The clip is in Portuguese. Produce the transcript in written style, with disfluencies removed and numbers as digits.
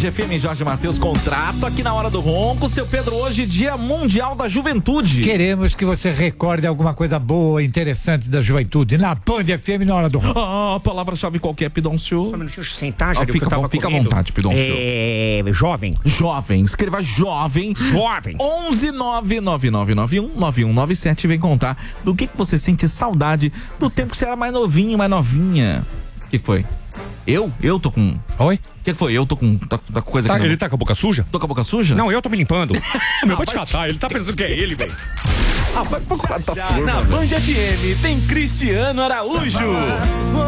FM, Jorge Matheus, contrato aqui na Hora do Ronco. Seu Pedro, hoje, Dia Mundial da Juventude. Queremos que você recorde alguma coisa boa, interessante da juventude na Band FM na Hora do Ronco. Ah, palavra-chave qualquer, Pidoncio. Só um minutinho, sentar, já fica à vontade, Pidoncio. Jovem. Jovem, escreva jovem. Jovem. 11999919197. Vem contar do que você sente saudade do tempo que você era mais novinho, mais novinha. O que foi? Eu tô com... Oi? O que foi? Eu tô com... Tá com coisa aqui. Ele tá com a boca suja? Tô com a boca suja? Não, eu tô me limpando. Meu, vou te catar. Ele tá pensando que é ele, velho. Vai pra turma, na Band FM tem Cristiano Araújo.